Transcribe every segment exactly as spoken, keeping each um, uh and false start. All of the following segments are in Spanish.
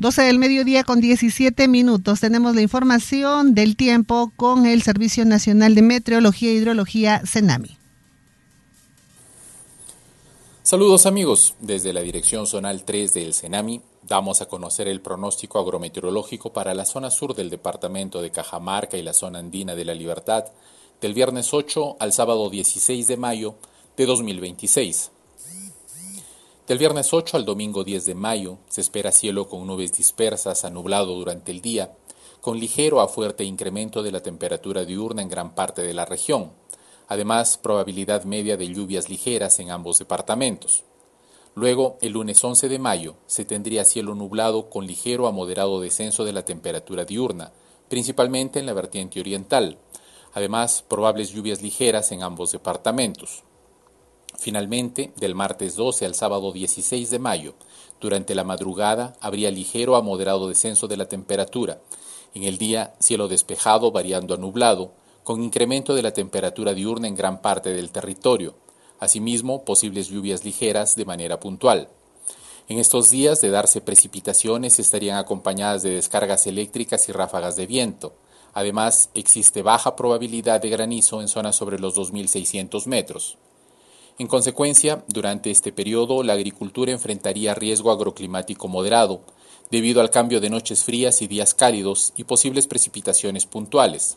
doce del mediodía con diecisiete minutos. Tenemos la información del tiempo con el Servicio Nacional de Meteorología e Hidrología, CENAMI. Saludos amigos, desde la Dirección Zonal tres del CENAMI damos a conocer el pronóstico agrometeorológico para la zona sur del departamento de Cajamarca y la zona andina de La Libertad del viernes ocho al sábado dieciséis de mayo de dos mil veintiséis. Del viernes ocho al domingo diez de mayo se espera cielo con nubes dispersas a nublado durante el día, con ligero a fuerte incremento de la temperatura diurna en gran parte de la región. Además, probabilidad media de lluvias ligeras en ambos departamentos. Luego, el lunes once de mayo, se tendría cielo nublado con ligero a moderado descenso de la temperatura diurna, principalmente en la vertiente oriental. Además, probables lluvias ligeras en ambos departamentos. Finalmente, del martes doce al sábado dieciséis de mayo, durante la madrugada habría ligero a moderado descenso de la temperatura. En el día, cielo despejado variando a nublado, con incremento de la temperatura diurna en gran parte del territorio. Asimismo, posibles lluvias ligeras de manera puntual. En estos días, de darse precipitaciones, estarían acompañadas de descargas eléctricas y ráfagas de viento. Además, existe baja probabilidad de granizo en zonas sobre los dos mil seiscientos metros. En consecuencia, durante este periodo, la agricultura enfrentaría riesgo agroclimático moderado, debido al cambio de noches frías y días cálidos y posibles precipitaciones puntuales.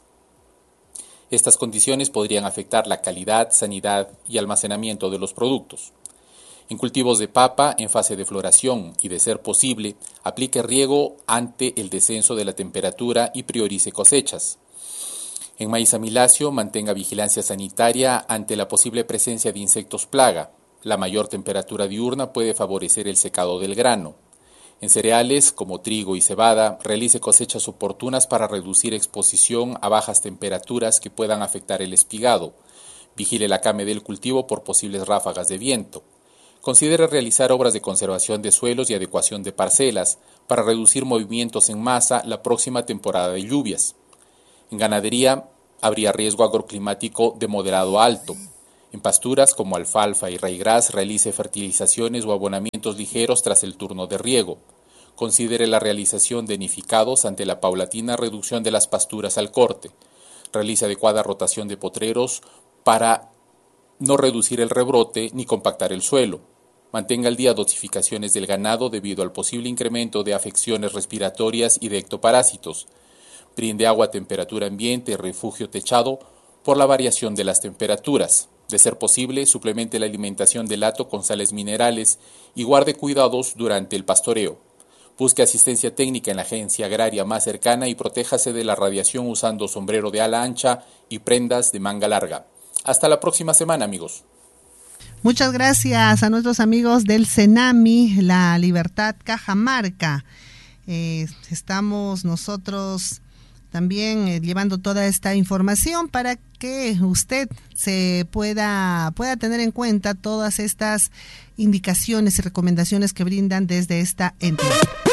Estas condiciones podrían afectar la calidad, sanidad y almacenamiento de los productos. En cultivos de papa en fase de floración y, de ser posible, aplique riego ante el descenso de la temperatura y priorice cosechas. En maíz amiláceo, mantenga vigilancia sanitaria ante la posible presencia de insectos plaga. La mayor temperatura diurna puede favorecer el secado del grano. En cereales, como trigo y cebada, realice cosechas oportunas para reducir exposición a bajas temperaturas que puedan afectar el espigado. Vigile la came del cultivo por posibles ráfagas de viento. Considere realizar obras de conservación de suelos y adecuación de parcelas para reducir movimientos en masa la próxima temporada de lluvias. En ganadería, habría riesgo agroclimático de moderado a alto. En pasturas como alfalfa y raigras, realice fertilizaciones o abonamientos ligeros tras el turno de riego. Considere la realización de nificados ante la paulatina reducción de las pasturas al corte. Realice adecuada rotación de potreros para no reducir el rebrote ni compactar el suelo. Mantenga al día dosificaciones del ganado debido al posible incremento de afecciones respiratorias y de ectoparásitos. Brinde agua a temperatura ambiente y refugio techado por la variación de las temperaturas. De ser posible, suplemente la alimentación del hato con sales minerales y guarde cuidados durante el pastoreo. Busque asistencia técnica en la agencia agraria más cercana y protéjase de la radiación usando sombrero de ala ancha y prendas de manga larga. Hasta la próxima semana, amigos. Muchas gracias a nuestros amigos del CENAMI, La Libertad, Cajamarca. Eh, estamos nosotros también eh, llevando toda esta información para que usted se pueda, pueda tener en cuenta todas estas indicaciones y recomendaciones que brindan desde esta entidad.